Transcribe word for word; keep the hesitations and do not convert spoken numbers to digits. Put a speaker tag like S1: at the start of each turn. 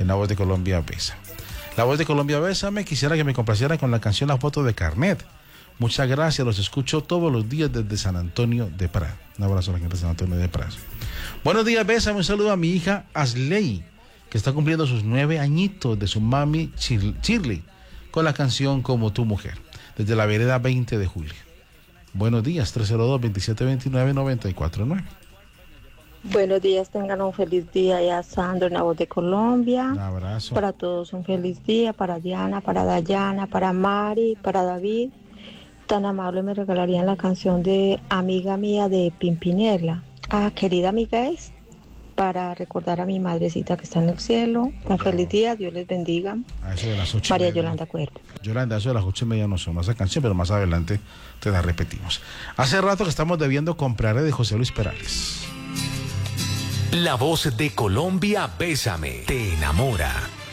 S1: en La Voz de Colombia Besa. La Voz de Colombia Bésame, quisiera que me complacieran con la canción La Foto de Carnet. Muchas gracias, los escucho todos los días desde San Antonio de Prat. Un abrazo a la gente de San Antonio de Prat. Buenos días, Bésame, un saludo a mi hija Asley, que está cumpliendo sus nueve añitos de su mami Shirley, con la canción Como tu mujer, desde la vereda veinte de julio. Buenos días, tres cero dos, veintisiete veintinueve, noventa y cuatro nueve.
S2: Buenos días, tengan un feliz día ya, Sandro, en La Voz de Colombia.
S1: Un abrazo.
S2: Para todos un feliz día, para Diana, para Dayana, para Mari, para David. Tan amable, me regalarían la canción de Amiga Mía de Pimpinela. Ah, querida amiga es, para recordar a mi madrecita que está en el cielo. Un feliz día, Dios les bendiga.
S1: A eso de las ocho
S2: María
S1: y media.
S2: Yolanda Cuervo.
S1: Yolanda, eso de las ocho y media no sonó esa canción, pero más adelante te la repetimos. Hace rato que estamos debiendo Compraré de José Luis Perales.
S3: La Voz de Colombia Bésame te enamora.